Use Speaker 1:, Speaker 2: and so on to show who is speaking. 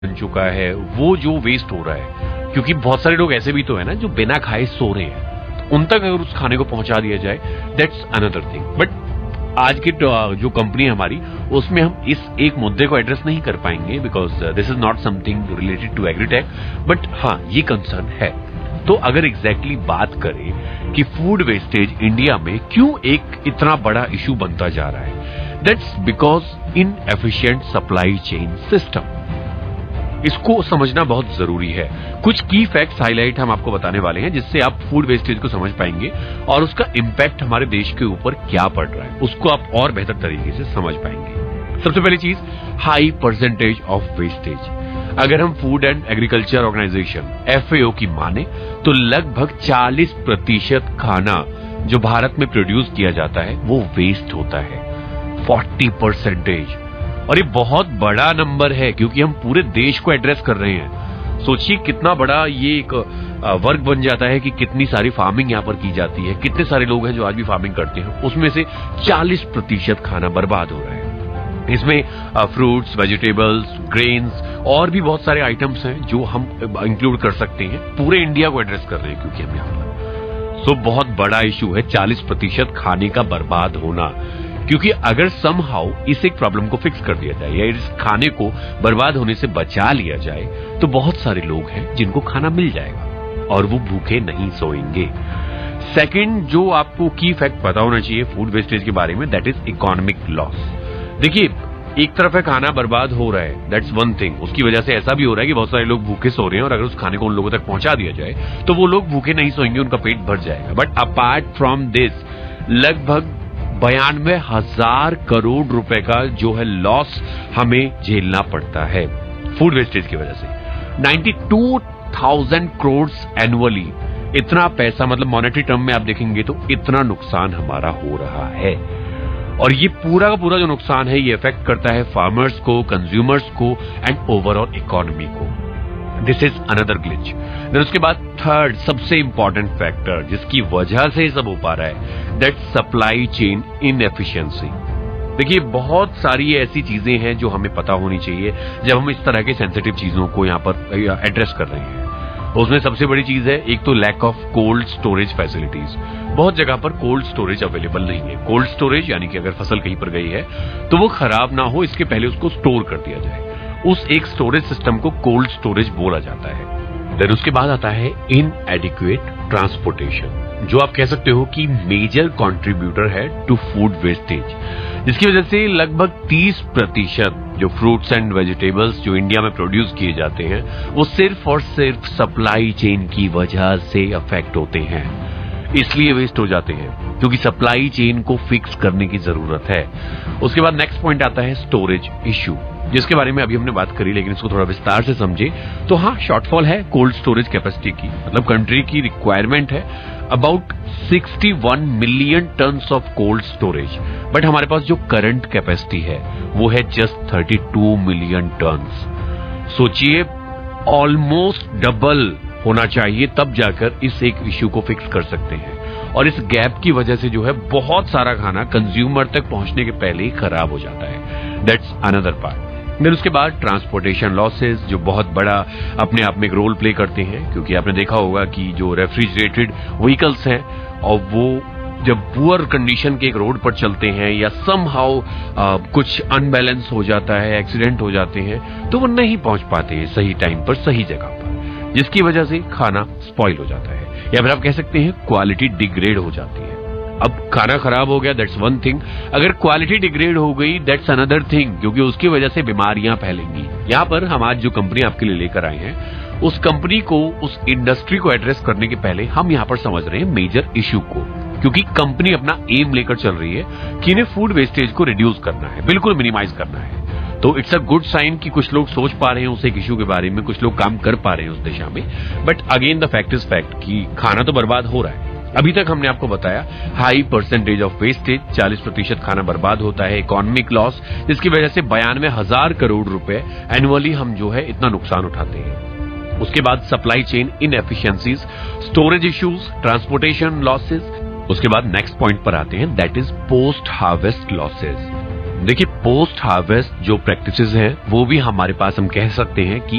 Speaker 1: बन चुका है, वो जो वेस्ट हो रहा है, क्योंकि बहुत सारे लोग ऐसे भी तो है ना जो बिना खाए सो रहे हैं, तो उन तक अगर उस खाने को पहुंचा दिया जाए, दैट्स अनदर थिंग। बट आज की जो कंपनी है हमारी, उसमें हम इस एक मुद्दे को एड्रेस नहीं कर पाएंगे, because this is not something related to agritech. But हाँ, ये कंसर्न है। तो अगर एग्जैक्टली बात करें कि फूड वेस्टेज इंडिया में क्यों एक इतना बड़ा इशू बनता जा रहा है, that's because inefficient supply chain system. इसको समझना बहुत जरूरी है। कुछ की फैक्ट्स हाईलाइट हम आपको बताने वाले हैं, जिससे आप फूड वेस्टेज को समझ पाएंगे और उसका इंपैक्ट हमारे देश के ऊपर क्या पड़ रहा है, उसको आप और बेहतर तरीके से समझ पाएंगे। सबसे पहली चीज, हाई परसेंटेज ऑफ वेस्टेज। अगर हम food and agriculture organisation FAO की माने तो लगभग 40% खाना जो भारत में प्रोड्यूस किया जाता है वो वेस्ट होता है। 40%। और ये बहुत बड़ा नंबर है, क्योंकि हम पूरे देश को एड्रेस कर रहे हैं। सोचिए कितना बड़ा ये एक वर्क बन जाता है कि कितनी सारी फार्मिंग यहाँ पर की जाती है, कितने सारे लोग हैं जो आज भी फार्मिंग करते हैं, उसमें से 40% खाना बर्बाद हो रहा है। इसमें फ्रूट्स, वेजिटेबल्स, ग्रेन्स और भी बहुत सारे आइटम्स हैं जो हम इंक्लूड कर सकते हैं। पूरे इंडिया को एड्रेस कर रहे हैं क्योंकि हम यहाँ पर। सो बहुत बड़ा इशू है 40% खाने का बर्बाद होना। क्योंकि अगर समहाउ इस एक प्रॉब्लम को फिक्स कर दिया जाए या इस खाने को बर्बाद होने से बचा लिया जाए, तो बहुत सारे लोग हैं जिनको खाना मिल जाएगा और वो भूखे नहीं सोएंगे। सेकंड, जो आपको की फैक्ट पता होना चाहिए फूड वेस्टेज के बारे में, दैट इज इकोनॉमिक लॉस। देखिए, एक तरफ है खाना बर्बाद हो रहा है, दैट्स वन थिंग। उसकी वजह से ऐसा भी हो रहा है कि बहुत सारे लोग भूखे सो रहे हैं, और अगर उस खाने को उन लोगों तक पहुंचा दिया जाए तो वो लोग भूखे नहीं सोएंगे, उनका पेट भर जाएगा। बट अपार्ट फ्रॉम दिस, लगभग 92,000 करोड़ रुपए का जो है लॉस हमें झेलना पड़ता है फूड वेस्टेज की वजह से। 92,000 करोड़ एनुअली, इतना पैसा, मतलब मॉनेटरी टर्म में आप देखेंगे तो इतना नुकसान हमारा हो रहा है। और ये पूरा का पूरा जो नुकसान है, ये इफेक्ट करता है फार्मर्स को, कंज्यूमर्स को एंड ओवरऑल इकोनॉमी को। This is another glitch. Then उसके बाद थर्ड सबसे इंपॉर्टेंट फैक्टर जिसकी वजह से सब हो पा रहा है, दैट सप्लाई चेन इनएफिशिएंसी। देखिए, बहुत सारी ऐसी चीजें हैं जो हमें पता होनी चाहिए जब हम इस तरह के सेंसिटिव चीजों को यहाँ पर एड्रेस कर रहे हैं। उसमें सबसे बड़ी चीज है एक तो lack of cold storage facilities. बहुत जगह पर कोल्ड स्टोरेज अवेलेबल नहीं है। कोल्ड स्टोरेज यानी कि अगर फसल कहीं पर गई है तो वो खराब ना हो, इसके पहले उसको स्टोर कर दिया जाए। उस एक स्टोरेज सिस्टम को कोल्ड स्टोरेज बोला जाता है। देन उसके बाद आता है इनएडिक्वेट ट्रांसपोर्टेशन, जो आप कह सकते हो कि मेजर कंट्रीब्यूटर है टू फूड वेस्टेज, जिसकी वजह से लगभग 30% जो फ्रूट्स एंड वेजिटेबल्स जो इंडिया में प्रोड्यूस किए जाते हैं वो सिर्फ और सिर्फ सप्लाई चेन की वजह से अफेक्ट होते हैं। इसलिए वेस्ट हो जाते हैं क्योंकि सप्लाई चेन को फिक्स करने की जरूरत है। उसके बाद नेक्स्ट पॉइंट आता है स्टोरेज इश्यू, जिसके बारे में अभी हमने बात करी, लेकिन इसको थोड़ा विस्तार से समझे तो हाँ, शॉर्टफॉल है कोल्ड स्टोरेज कैपेसिटी की। मतलब कंट्री की रिक्वायरमेंट है about 61 million tons of cold storage, but हमारे पास जो करंट कैपेसिटी है वो है जस्ट 32 मिलियन टन्स। सोचिए, ऑलमोस्ट डबल होना चाहिए, तब जाकर इस एक इश्यू को फिक्स कर सकते हैं। और इस गैप की वजह से जो है बहुत सारा खाना कंज्यूमर तक पहुंचने के पहले ही खराब हो जाता है। That's another part. फिर उसके बाद ट्रांसपोर्टेशन लॉसेस, जो बहुत बड़ा अपने आप में एक रोल प्ले करते हैं, क्योंकि आपने देखा होगा कि जो रेफ्रिजरेटेड व्हीकल्स हैं और वो जब पुअर कंडीशन के एक रोड पर चलते हैं या समहाउ कुछ अनबैलेंस हो जाता है, एक्सीडेंट हो जाते हैं, तो वो नहीं पहुंच पाते हैं सही टाइम पर, सही जगह पर, जिसकी वजह से खाना स्पॉइल हो जाता है, या फिर आप कह सकते हैं क्वालिटी डिग्रेड हो जाती है। अब खाना खराब हो गया, दैट्स वन थिंग। अगर क्वालिटी डिग्रेड हो गई, दैट्स अनदर थिंग, क्योंकि उसकी वजह से बीमारियां फैलेंगी। यहाँ पर हम आज जो कंपनी आपके लिए लेकर आए हैं, उस कंपनी को, उस इंडस्ट्री को एड्रेस करने के पहले हम यहाँ पर समझ रहे हैं मेजर इश्यू को, क्योंकि कंपनी अपना एम लेकर चल रही है कि इन्हें फूड वेस्टेज को रिड्यूस करना है, बिल्कुल मिनिमाइज करना है। तो इट्स अ गुड साइन कि कुछ लोग सोच पा रहे हैं उस एक इश्यू के बारे में, कुछ लोग काम कर पा रहे हैं उस दिशा में। But again the fact is fact कि खाना तो बर्बाद हो रहा है। अभी तक हमने आपको बताया हाई परसेंटेज ऑफ वेस्टेज, 40% खाना बर्बाद होता है, इकोनॉमिक लॉस, जिसकी वजह से 92,000 करोड़ रुपए एनुअली हम जो है इतना नुकसान उठाते हैं। उसके बाद supply chain inefficiencies, storage issues, transportation losses. उसके बाद नेक्स्ट पॉइंट पर आते हैं, that is post harvest losses. देखिए पोस्ट हार्वेस्ट जो प्रैक्टिसेस हैं वो भी हमारे पास हम कह सकते हैं कि